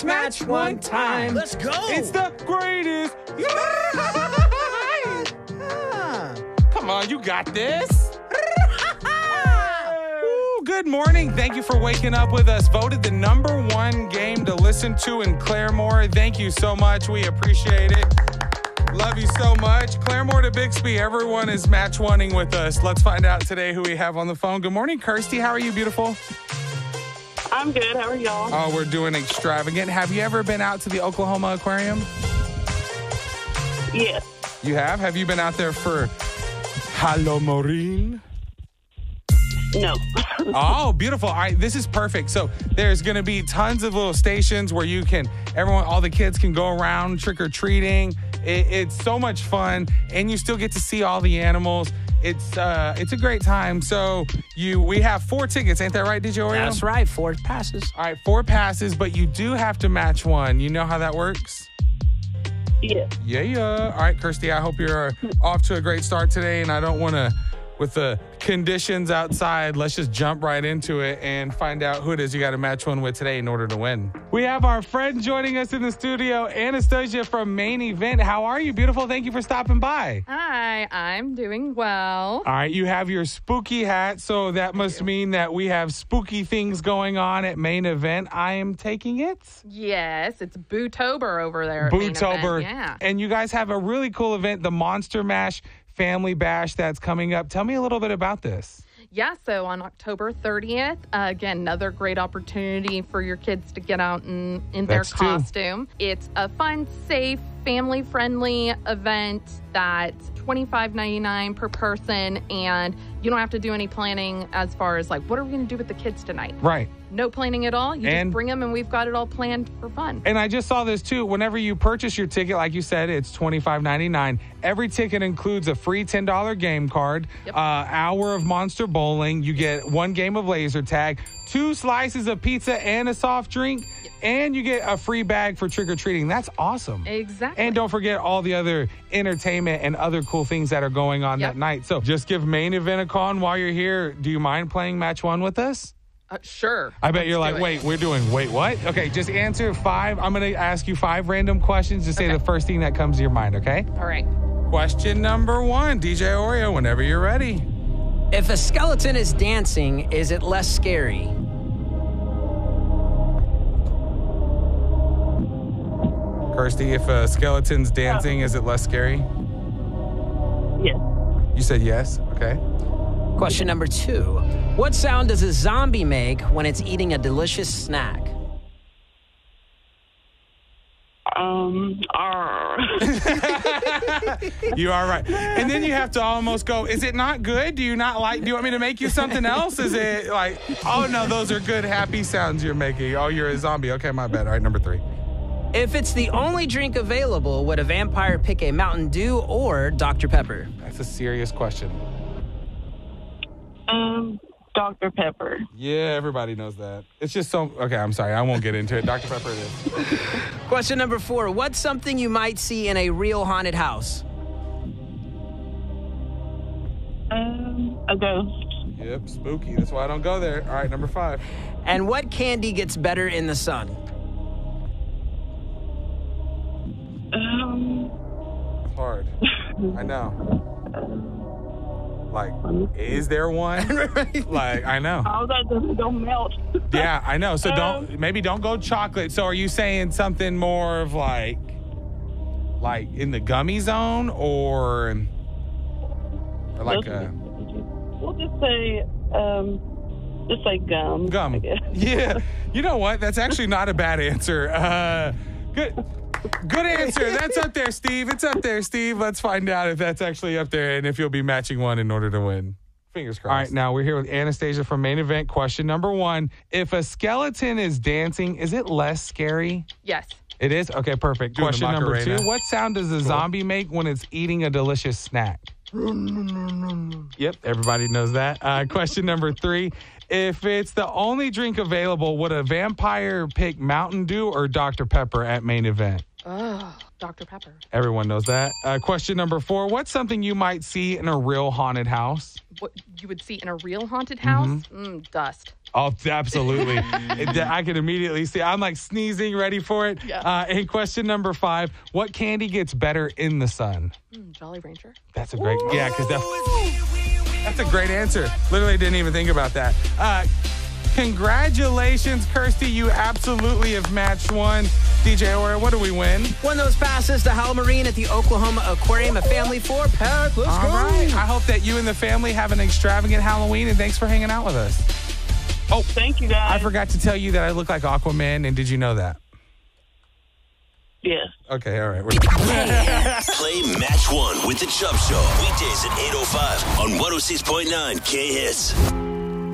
Match one time. Let's go. It's the greatest. Come on, you got this. Ooh, good morning. Thank you for waking up with us. Voted the #1 game to listen to in Claremore. Thank you so much. We appreciate it. Love you so much. Claremore to Bixby, everyone is match wanting with us. Let's find out today who we have on the phone. Good morning, Kirsty. How are you, beautiful? I'm good. How are y'all? Oh, we're doing extravagant. Have you ever been out to the Oklahoma Aquarium? Yes. You have? Have you been out there for Halloween? No. Oh, beautiful. All right, this is perfect. So there's going to be tons of little stations where all the kids can go around trick-or-treating. It's so much fun, and you still get to see all the animals. It's a great time. So we have 4 tickets, ain't that right, DJ Oreo? That's right, 4 passes. All right, 4 passes, but you do have to match one. You know how that works? Yeah. Yeah. All right, Kirsty, I hope you're off to a great start today, and I don't want to, with the conditions outside, let's just jump right into it and find out who it is you got to match one with today in order to win. We have our friend joining us in the studio, Anastasia from Main Event. How are you, beautiful? Thank you for stopping by. Hi, I'm doing well. All right, you have your spooky hat, so that must mean that we have spooky things going on at Main Event. I am taking it. Yes, it's Bootober over there at Main Event. Bootober. Yeah. And you guys have a really cool event, the Monster Mash Family Bash, that's coming up. Tell me a little bit about this. Yeah, so on October 30th, again, another great opportunity for your kids to get out in their costume. It's a fun, safe, family-friendly event that's $25.99 per person, and you don't have to do any planning as far as, like, what are we going to do with the kids tonight? Right. No planning at all. You just bring them, and we've got it all planned for fun. And I just saw this, too. Whenever you purchase your ticket, like you said, it's $25.99. Every ticket includes a free $10 game card, hour of Monster Bowling. You get 1 game of laser tag, 2 slices of pizza, and a soft drink. And you get a free bag for trick-or-treating. That's awesome. Exactly. And don't forget all the other entertainment and other cool things that are going on that night. So just give Main Event a call. And while you're here, do you mind playing Match 1 with us? Sure. I bet you're like, wait, what? Okay, just answer 5. I'm going to ask you 5 random questions. Just say the first thing that comes to your mind, okay? All right. Question number 1, DJ Oreo, whenever you're ready. If a skeleton is dancing, is it less scary? Kirsty, if a skeleton's dancing, is it less scary? Yes. You said yes? Okay. Question number 2. What sound does a zombie make when it's eating a delicious snack? You are right. And then you have to almost go, is it not good? Do you want me to make you something else? Is it like, oh no, those are good, happy sounds you're making. Oh, you're a zombie. Okay, my bad. All right, number 3. If it's the only drink available, would a vampire pick a Mountain Dew or Dr. Pepper? That's a serious question. Dr. Pepper. Yeah, everybody knows that. It's just so... Okay, I'm sorry. I won't get into it. Dr. Pepper it is. Question number 4. What's something you might see in a real haunted house? A ghost. Yep, spooky. That's why I don't go there. All right, number 5. And what candy gets better in the sun? It's hard. I know. Like, is there one? Like, I know. All that don't melt. Yeah, I know. So don't go chocolate. So are you saying something more of like in the gummy zone or like We'll just say gum. Gum. I guess. Yeah. You know what? That's actually not a bad answer. Good answer. That's up there, Steve. It's up there, Steve. Let's find out if that's actually up there and if you'll be matching one in order to win. Fingers crossed. All right, now we're here with Anastasia from Main Event. Question number 1. If a skeleton is dancing, is it less scary? Yes. It is? Okay, perfect. Doing Question number Macarena. 2. What sound does a zombie make when it's eating a delicious snack? Yep, everybody knows that. Question number 3. If it's the only drink available, would a vampire pick Mountain Dew or Dr. Pepper at Main Event? Oh, Dr. Pepper. Everyone knows that. Question number 4. What's something you might see in a real haunted house? What you would see in a real haunted house? Dust. Oh, absolutely. I can immediately see. I'm like sneezing, ready for it. Yeah. And question number 5, what candy gets better in the sun? Jolly Rancher. That's a great, because that's a great answer. Literally didn't even think about that. Congratulations, Kirsty. You absolutely have matched one. DJ Ora, what do we win? Won those passes to Hal Marine at the Oklahoma Aquarium, a family 4-pack. Let's All go. right. I hope that you and the family have an extravagant Halloween, and thanks for hanging out with us. Oh, Thank you, guys. I forgot to tell you that I look like Aquaman, and did you know that? Yes. Okay, all right. Play Match 1 with the Chubb Show. Weekdays at 8:05 on 106.9 K-Hits.